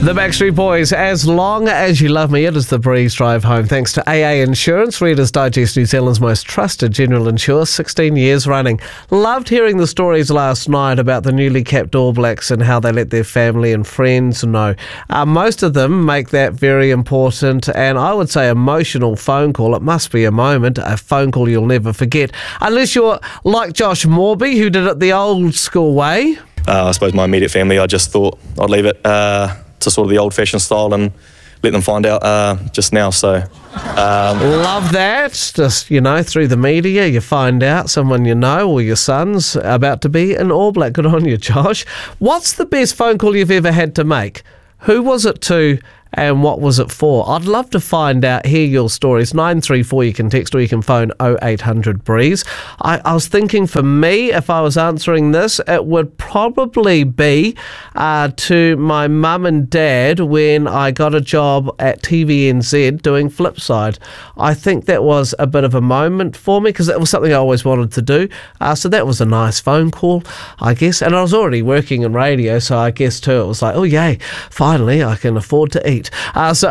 The Backstreet Boys, As Long As You Love Me. It is the Breeze drive home. Thanks to AA Insurance, Reader's Digest, New Zealand's most trusted general insurer, 16 years running. Loved hearing the stories last night about the newly capped All Blacks and how they let their family and friends know. Most of them make that very important and I would say emotional phone call. It must be a moment, a phone call you'll never forget. Unless you're like Josh Morby, who did it the old school way. I suppose my immediate family, I just thought I'd leave it to sort of the old-fashioned style and let them find out just now. So love that. Just, through the media, you find out someone you know or your son's about to be an All Black. Good on you, Josh. What's the best phone call you've ever had to make? Who was it to and what was it for? I'd love to find out, hear your stories. 934, you can text or you can phone 0800 Breeze. I was thinking for me, if I was answering this, it would probably be to my mum and dad when I got a job at TVNZ doing Flipside. I think that was a bit of a moment for me because it was something I always wanted to do. So that was a nice phone call, I guess. And I was already working in radio, so I guess too it was like, oh yay, finally I can afford to eat. So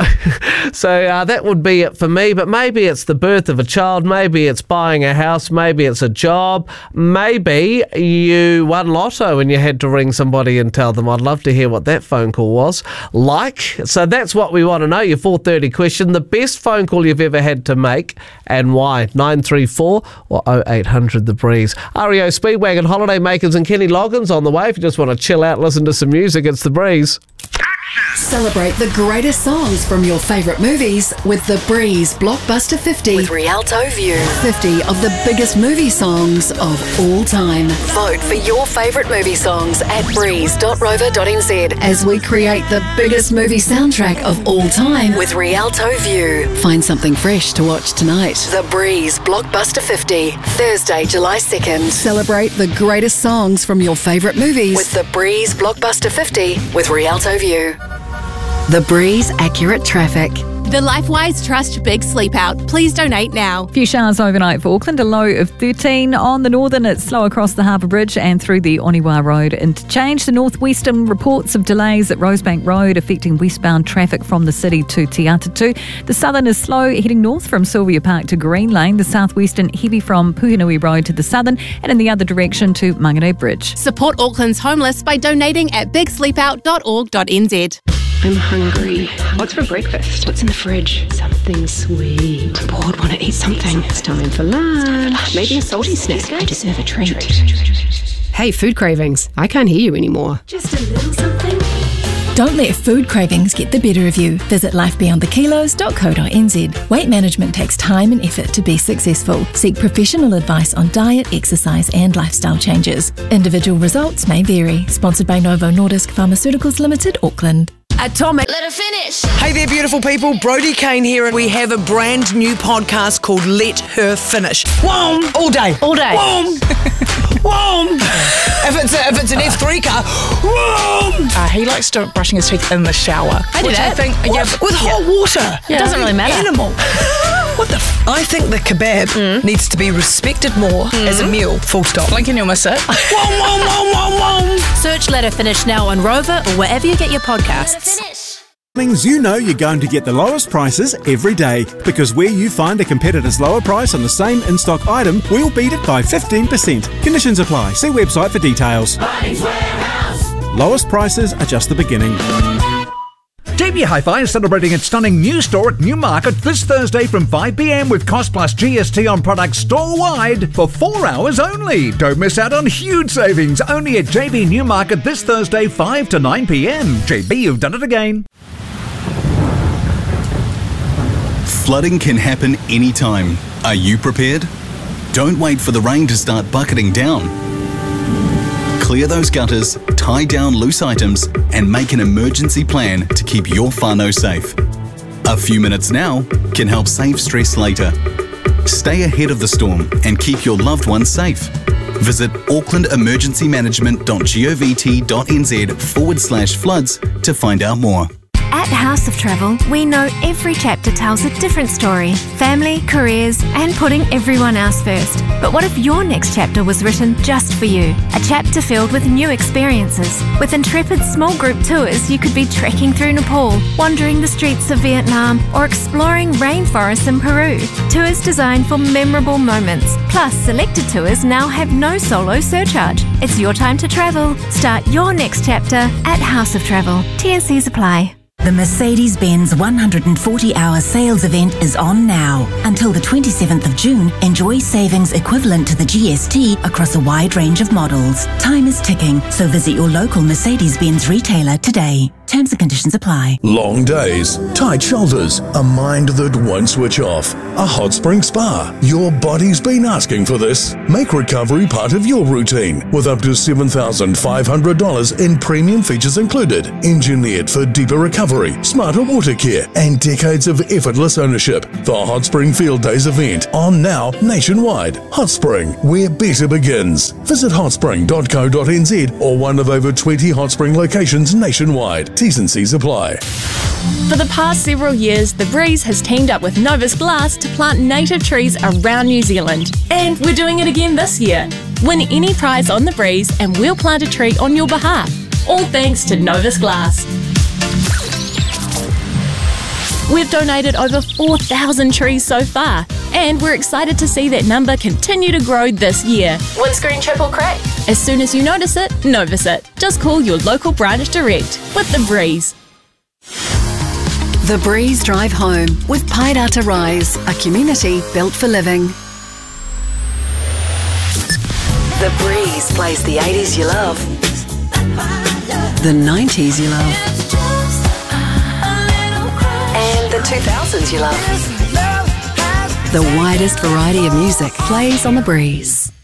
that would be it for me, but maybe it's the birth of a child, maybe it's buying a house, maybe it's a job, maybe you won lotto and you had to ring somebody and tell them. I'd love to hear what that phone call was like. So that's what we want to know, your 4:30 question, the best phone call you've ever had to make and why. 934 or 0800 The Breeze. REO Speedwagon, Holiday Makers and Kenny Loggins on the way. If you just want to chill out, listen to some music, it's The Breeze. Celebrate the greatest songs from your favourite movies with the Breeze Blockbuster 50 with Rialto View. 50 of the biggest movie songs of all time. Vote for your favourite movie songs at breeze.rover.nz as we create the biggest movie soundtrack of all time with Rialto View. Find something fresh to watch tonight. The Breeze Blockbuster 50, Thursday, July 2nd. Celebrate the greatest songs from your favourite movies with the Breeze Blockbuster 50 with Rialto View. The Breeze Accurate Traffic. The LifeWise Trust Big Sleep Out. Please donate now. Few showers overnight for Auckland, a low of 13. On the northern, it's slow across the Harbour Bridge and through the Oniwa Road interchange. The northwestern reports of delays at Rosebank Road affecting westbound traffic from the city to Te Atatu. The southern is slow heading north from Sylvia Park to Green Lane. The southwestern heavy from Puhinui Road to the southern and in the other direction to Mangere Bridge. Support Auckland's homeless by donating at bigsleepout.org.nz. I'm hungry. What's for breakfast? What's in the fridge? Something sweet. I'm bored, want to eat something. It's time for lunch. Maybe a salty snack. I deserve a treat. Hey, food cravings. I can't hear you anymore. Just a little something. Don't let food cravings get the better of you. Visit lifebeyondthekilos.co.nz. Weight management takes time and effort to be successful. Seek professional advice on diet, exercise and lifestyle changes. Individual results may vary. Sponsored by Novo Nordisk Pharmaceuticals Limited, Auckland. Atomic. Let her finish. Hey there, beautiful people. Brody Kane here, and we have a brand new podcast called Let Her Finish. Whoom! All day. All day. Whoom! Whoom! If it's an F3 car, whoom! He likes brushing his teeth in the shower. I do that. With hot water. It doesn't really matter. Animal. What the I think the kebab needs to be respected more as a meal. Full stop. Blink and you'll miss it. Whoom, whoom, whoom, whoom, whoom. Search Let Her Finish now on Rover or wherever you get your podcasts. Means you know you're going to get the lowest prices every day, because where you find a competitor's lower price on the same in-stock item, we'll beat it by 15%. Conditions apply. See website for details. Lowest prices are just the beginning. JB Hi-Fi is celebrating its stunning new store at Newmarket this Thursday from 5 p.m. with cost plus GST on products store-wide for 4 hours only. Don't miss out on huge savings only at JB Newmarket this Thursday 5 to 9 p.m. JB, you've done it again. Flooding can happen anytime. Are you prepared? Don't wait for the rain to start bucketing down. Clear those gutters, tie down loose items, and make an emergency plan to keep your whānau safe. A few minutes now can help save stress later. Stay ahead of the storm and keep your loved ones safe. Visit aucklandemergencymanagement.govt.nz/floods to find out more. At House of Travel, we know every chapter tells a different story. Family, careers, and putting everyone else first. But what if your next chapter was written just for you? A chapter filled with new experiences. With intrepid small group tours, you could be trekking through Nepal, wandering the streets of Vietnam, or exploring rainforests in Peru. Tours designed for memorable moments. Plus, selected tours now have no solo surcharge. It's your time to travel. Start your next chapter at House of Travel. T&Cs apply. The Mercedes-Benz 140-hour sales event is on now. Until the 27th of June, enjoy savings equivalent to the GST across a wide range of models. Time is ticking, so visit your local Mercedes-Benz retailer today. Terms and conditions apply. Long days, tight shoulders, a mind that won't switch off. A hot spring spa. Your body's been asking for this. Make recovery part of your routine with up to $7,500 in premium features included. Engineered for deeper recovery, smarter water care, and decades of effortless ownership. The Hot Spring Field Days event on now nationwide. Hot Spring, where better begins. Visit hotspring.co.nz or one of over 20 Hot Spring locations nationwide. T's and C's apply. For the past several years, The Breeze has teamed up with Novus Glass to plant native trees around New Zealand. And we're doing it again this year. Win any prize on The Breeze and we'll plant a tree on your behalf. All thanks to Novus Glass. We've donated over 4,000 trees so far, and we're excited to see that number continue to grow this year. Windscreen chip or crack? As soon as you notice it, Novus it. Just call your local branch direct with The Breeze. The Breeze Drive Home with Pairata Rise, a community built for living. The Breeze plays the 80s you love, the 90s you love, and the 2000s you love. The widest variety of music plays on The Breeze.